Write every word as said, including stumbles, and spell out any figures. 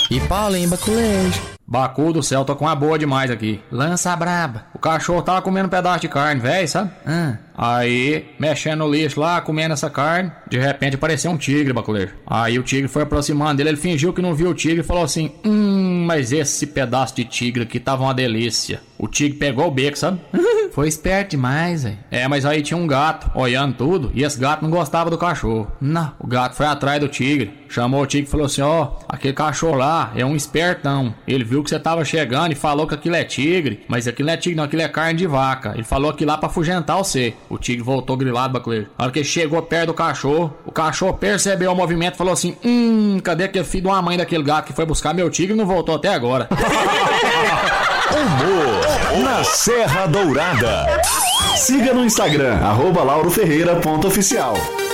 E Paulinho Baculejo. Bacu do céu, tô com uma boa demais aqui. Lança a braba. O cachorro tava comendo um pedaço de carne, velho, sabe? Ah. Aí, mexendo no lixo lá, comendo essa carne, de repente apareceu um tigre, Baculejo. Aí o tigre foi aproximando dele, ele fingiu que não viu o tigre e falou assim: Hum, mas esse pedaço de tigre aqui tava uma delícia. O tigre pegou o beco, sabe? Foi esperto demais, velho. É, mas aí tinha um gato olhando tudo e esse gato não gostava do cachorro. Não. O gato foi atrás do tigre, chamou o tigre e falou assim: ó, oh, aquele cachorro lá é um espertão. Ele viu que você tava chegando e falou que aquilo é tigre, mas aquilo não é tigre não, aquilo é carne de vaca. Ele falou aquilo lá pra afugentar você. O tigre voltou grilado, Baculejo. Na hora que ele chegou perto do cachorro, o cachorro percebeu o movimento e falou assim: Hum, cadê aquele filho de uma mãe daquele gato que foi buscar meu tigre e não voltou até agora? Humor na Serra Dourada. Siga no Instagram, arroba lauro ferreira ponto oficial.